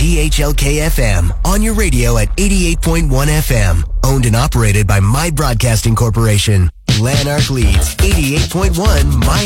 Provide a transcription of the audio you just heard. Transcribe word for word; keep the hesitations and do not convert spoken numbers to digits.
G H L K F M on your radio at eighty-eight point one F M. Owned and operated by My Broadcasting Corporation. Lanark leads eighty-eight point one My